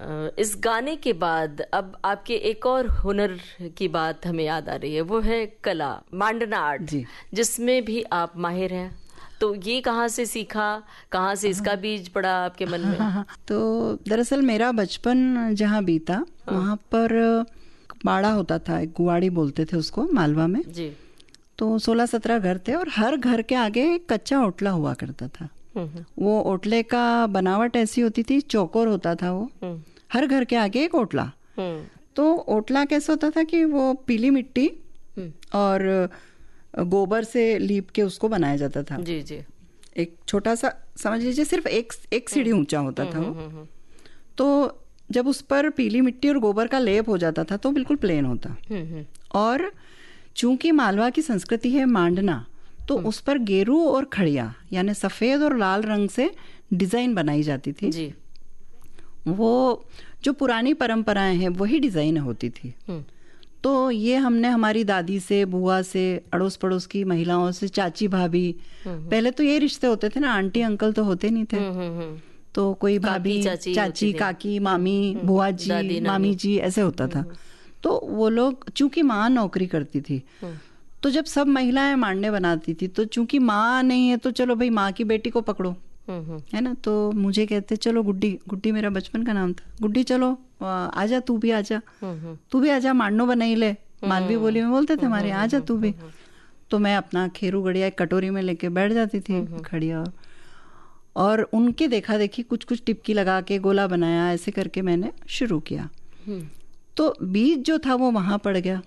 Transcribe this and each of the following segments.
इस गाने के बाद अब आपके एक और हुनर की बात हमें याद आ रही है, वो है कला, मांडना आर्ट जी। जिसमें भी आप माहिर हैं। तो ये कहाँ से सीखा, कहाँ से इसका बीज पड़ा आपके मन में? हाँ। तो दरअसल मेरा बचपन जहाँ बीता वहाँ पर बाड़ा होता था, एक गुवाड़ी बोलते थे उसको मालवा में। जी। तो 16-17 घर थे और हर घर के आगे एक कच्चा ओटला हुआ करता था। वो ओटले का बनावट ऐसी होती थी, चौकोर होता था वो। हर घर के आगे एक ओटला। तो ओटला कैसा होता था कि वो पीली मिट्टी और गोबर से लीप के उसको बनाया जाता था। जी जी। एक छोटा सा, समझ लीजिए सिर्फ एक सीढ़ी ऊंचा होता था वो। तो जब उस पर पीली मिट्टी और गोबर का लेप हो जाता था तो बिल्कुल प्लेन होता। और चूंकि मालवा की संस्कृति है मांडना, तो उस पर गेरू और खड़िया यानी सफेद और लाल रंग से डिजाइन बनाई जाती थी जी। वो जो पुरानी परंपराएं हैं वही डिजाइन होती थी। तो ये हमने हमारी दादी से, बुआ से, अड़ोस पड़ोस की महिलाओं से, चाची भाभी, पहले तो ये रिश्ते होते थे ना, आंटी अंकल तो होते नहीं थे। तो कोई भाभी, चाची, काकी, मामी, बुआ जी, मामी जी, ऐसे होता था। तो वो लोग, चूंकि माँ नौकरी करती थी, तो जब सब महिलाएं मांडने बनाती थी, तो चूंकि माँ नहीं है तो चलो भाई माँ की बेटी को पकड़ो, है ना। तो मुझे कहते चलो गुड्डी, गुड्डी मेरा बचपन का नाम था, गुड्डी चलो आजा, तू भी आजा, तू भी आजा, मांडनो बनाई ले, मालवी बोली में बोलते थे हमारे, आजा तू भी। तो मैं अपना खेरू गड़िया एक कटोरी में लेके बैठ जाती थी खड़िया, और उनके देखा देखी कुछ कुछ टिपकी लगा के गोला बनाया, ऐसे करके मैंने शुरू किया। तो बीज जो था वो वहां पड़ गया।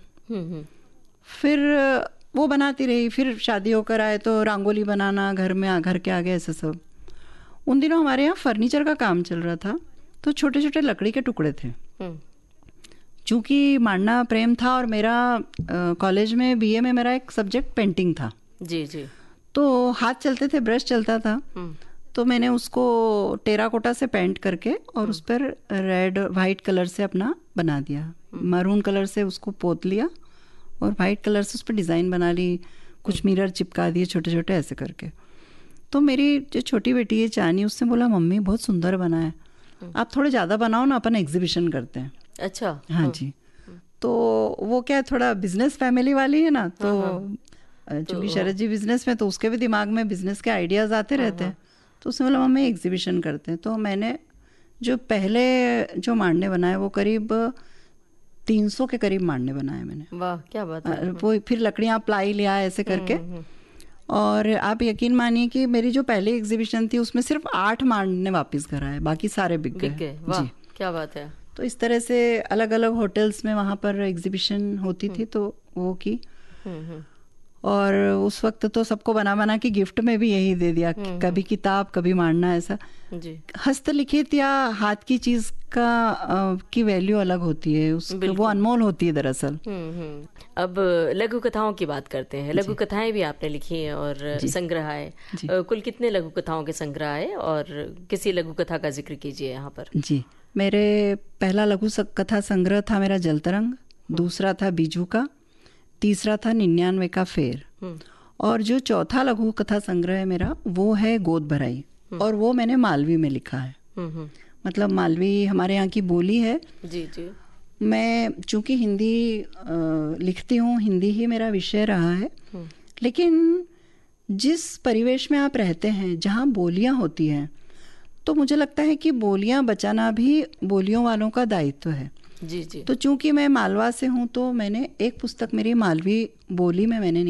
फिर वो बनाती रही, फिर शादी होकर आए तो रंगोली बनाना घर में, घर के आगे, ऐसे सब। उन दिनों हमारे यहाँ फर्नीचर का काम चल रहा था, तो छोटे छोटे लकड़ी के टुकड़े थे। चूंकि मांडना प्रेम था और मेरा कॉलेज में बीए में मेरा एक सब्जेक्ट पेंटिंग था। जी जी। तो हाथ चलते थे, ब्रश चलता था, तो मैंने उसको टेराकोटा से पेंट करके और उस पर रेड वाइट कलर से अपना बना दिया, मरून कलर से उसको पोत लिया और वाइट कलर से उस पर डिज़ाइन बना ली, कुछ मिरर चिपका दिए छोटे छोटे, ऐसे करके। तो मेरी जो छोटी बेटी है चानी, उससे बोला मम्मी बहुत सुंदर बना है, आप थोड़े ज़्यादा बनाओ ना, अपन एग्जीबिशन करते हैं। अच्छा। हाँ जी। तो वो क्या, थोड़ा बिजनेस फैमिली वाली है ना, तो चूंकि शरद जी बिजनेस में, तो उसके भी दिमाग में बिजनेस के आइडियाज आते रहते हैं। तो उसने बोला मम्मी एग्जीबिशन करते हैं। तो मैंने जो पहले जो मांडने बनाए वो करीब 300 के करीब मांडने बनाए मैंने। वाह क्या बात है। वो फिर लकड़ियाँ प्लाई लिया ऐसे करके। और आप यकीन मानिए कि मेरी जो पहली एग्जीबिशन थी उसमें सिर्फ 8 मांडने वापस घर आए, बाकी सारे बिक गए। वाह क्या बात है। तो इस तरह से अलग अलग होटल्स में वहाँ पर एग्जीबिशन होती थी, तो वो की। और उस वक्त तो सबको बना बना के गिफ्ट में भी यही दे दिया, कभी किताब, कभी मांडना, ऐसा जी। हस्तलिखित या हाथ की चीज का की वैल्यू अलग होती है, वो अनमोल होती है दरअसल। अब लघु कथाओं की बात करते हैं। लघु कथाएं भी आपने लिखी हैं और संग्रह है, कुल कितने लघु कथाओं के संग्रह है, और किसी लघु कथा का जिक्र कीजिए यहाँ पर। जी, मेरे पहला लघु कथा संग्रह था मेरा जलतरंग, दूसरा था बीजू का, तीसरा था 99 का फेर, और जो चौथा लघु कथा संग्रह है मेरा वो है गोद भराई, और वो मैंने मालवी में लिखा है। मतलब मालवी हमारे यहाँ की बोली है। जी जी। मैं चूंकि हिंदी लिखती हूँ, हिंदी ही मेरा विषय रहा है, लेकिन जिस परिवेश में आप रहते हैं जहाँ बोलियाँ होती हैं, तो मुझे लगता है कि बोलियाँ बचाना भी बोलियों वालों का दायित्व है। जी जी। तो चूंकि मैं मालवा से हूँ, तो मैंने एक पुस्तक मेरी मालवी बोली में मैंने